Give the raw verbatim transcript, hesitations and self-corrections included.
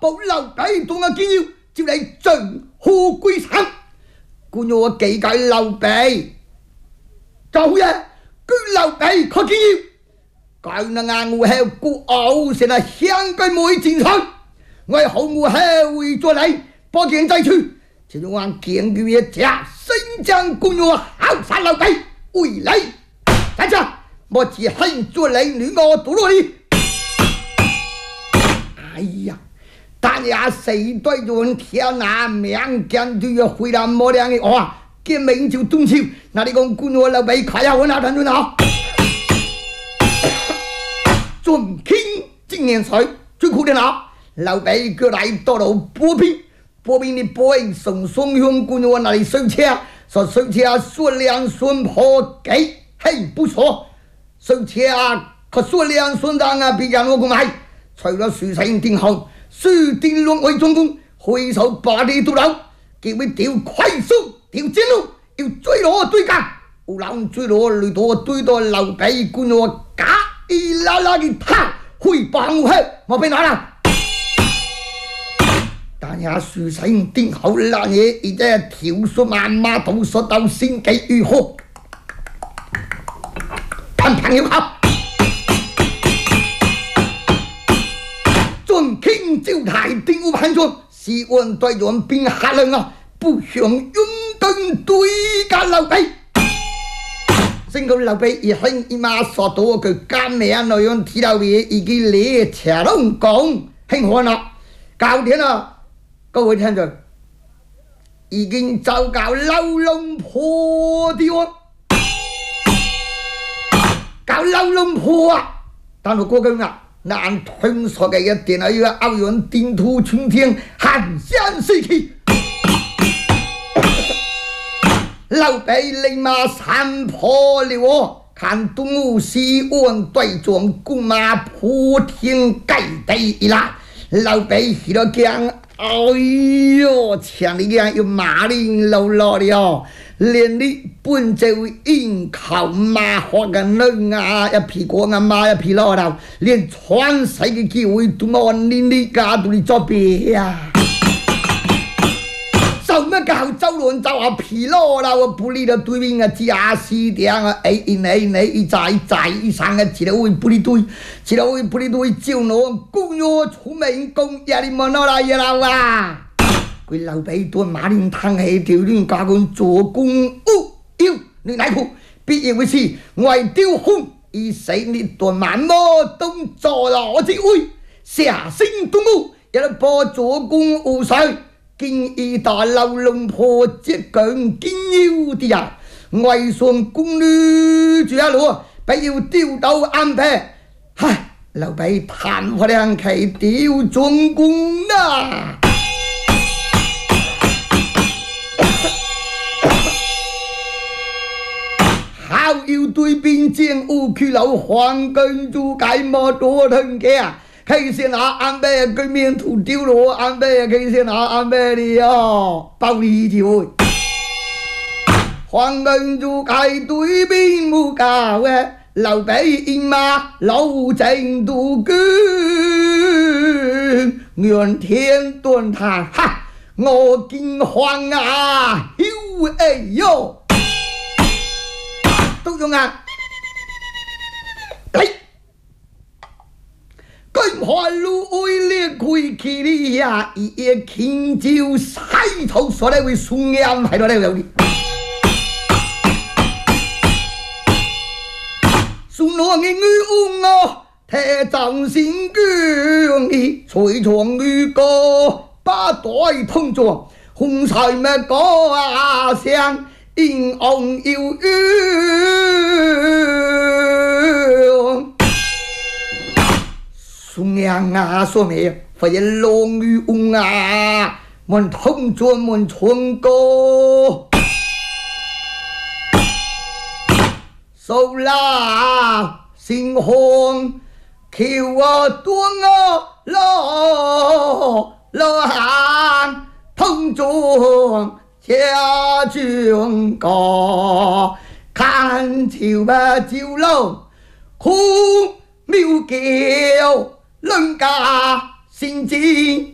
保老辈同我建议，就嚟盡好歸山。官我幾解老輩，做嘢佢老輩佢建議，佢那硬我係孤傲成日香港每戰場，我係好我係會做嚟，保健制處，就用我見佢一隻新疆官我好殺老輩，為你，大家我只恨做嚟女我獨落你。哎呀！但也誰對人天啊命見對啊回來冇兩個話，見名就動手，那你講官我老輩開下我哪團團好？準傾今年水最苦的哪？老輩叫來到了波平，波平的波應送送向官我那裡收車，說收車數量算破幾，嘿不錯，收車可數量算當啊比人我個買，除了水神定好。水電落為中共，揮手把你都老，叫佢調快速調戰路，要追落對家，有人追落雷多對到老輩官我假一啦啦嘅他，會幫我去，我俾哪啦？但係水神定好爛嘢，而家跳出萬馬都說到先幾如何？看朋友好。聽朝台定烏判狀，是按對人變下人啊，不想擁躉對家老輩。升到老輩一興一馬索到佢間名內容提到嘅已經列車龍講興歡啦，教天啊，各位聽眾已經就教流龍坡啲喎，教流龍坡啊，但係過句啊。難聽說嘅一定係要歐陽定土春天寒山時期，老輩立馬山破了我，看東吳西安對撞公馬破天蓋地啦，老輩起了講，哎呦，前里講要馬林老老了。連你本就應靠馬學嘅女啊，一屁股阿媽一屁老頭，連喘息嘅機會都冇，你你家都你作弊啊！就乜教周亂就話屁老頭，不理得對面嘅假死點啊！哎哎哎，一再再一上嘅知道會不理對，知道會不理對，照我公約出名公也你冇攞嚟啦哇！佢老輩對馬林탕氣條亂加工做公屋要你乃苦，必要嘅事外丟空，而死你對萬魔東坐羅之位，下星東屋一粒波做公屋水，見一大流龍破接強堅腰啲人，外上公女住一路，不要丟到安排，唉，老輩談破兩期丟中公啦！好要對邊將烏區樓黃根住解莫多疼嘅，其實那安排佢面土丟落安排，其實那安排你哦，包你條黃根住解對邊冇教嘅，老輩應馬老正杜居，願天斷他，哈！我見黃啊，囂哎喲！都用啊！嚟，金花路愛烈開起嚟呀！一夜傾照西頭所嚟會送啱喺度咧有啲，送我嘅女翁啊，睇掌心姜你吹床女歌，把袋通咗，紅彩咩歌啊聲。英雄要送娘啊，說咩？發現龍與翁啊，門通咗門唱歌，數啦星空橋啊端啊落落行通咗。家中歌，看潮吧潮浪，苦妙叫，論家先知。